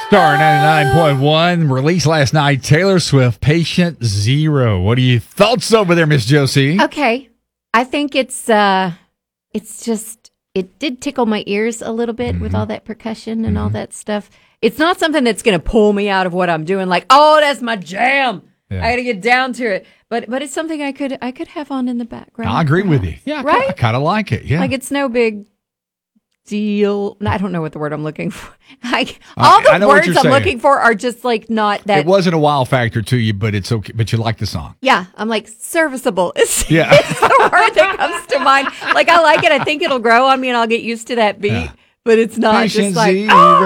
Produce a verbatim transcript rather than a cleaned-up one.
Star ninety-nine point one, released last night, Taylor Swift, Patient Zero. What are your thoughts over there, Miss Josie? Okay. I think it's uh it's just it did tickle my ears a little bit mm-hmm. with all that percussion and mm-hmm. all that stuff. It's not something that's going to pull me out of what I'm doing like, "Oh, that's my jam. Yeah. I got to get down to it." But but it's something I could I could have on in the background. I agree perhaps. with you. Yeah, right? I kind of like it. Yeah. Like it's no big deal. I don't know what the word I'm looking for. I, all the words I'm saying. looking for are just like not that. It wasn't a wow factor to you, but it's okay. But you like the song. Yeah, I'm like serviceable. It's, yeah, it's the word that comes to mind. Like I like it. I think it'll grow on me, and I'll get used to that beat. Yeah. But it's not Patient just like. Z. Oh!